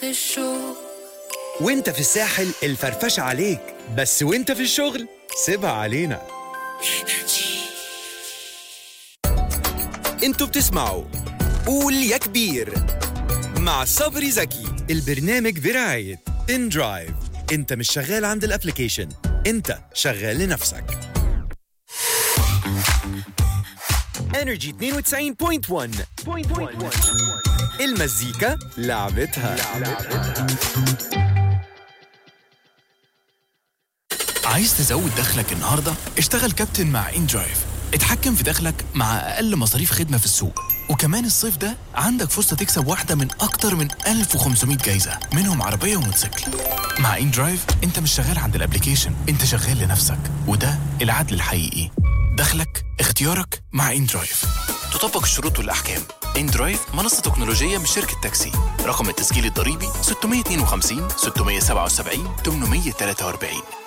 في الشغل. وانت في الساحل الفرفشة عليك، بس وانت في الشغل سيبها علينا. انتوا بتسمعوا قول يا كبير مع صبري زكي، البرنامج برعاية إن درايف. انت مش شغال عند الابليكيشن، انت شغال لنفسك. انرجي 92.1 المزيكا لعبتها. عايز تزود دخلك النهاردة؟ اشتغل كابتن مع إن درايف. اتحكم في دخلك مع أقل مصاريف خدمة في السوق، وكمان الصيف ده عندك فرصة تكسب واحدة من أكتر من 1500 جايزة، منهم عربية وموتوسيكل. مع إن درايف انت مش شغال عند الابليكيشن، انت شغال لنفسك، وده العدل الحقيقي. دخلك اختيارك مع إن درايف. تطبق الشروط والأحكام. إن درايف منصة تكنولوجية من شركة تاكسي. رقم التسجيل الضريبي 652 677 843.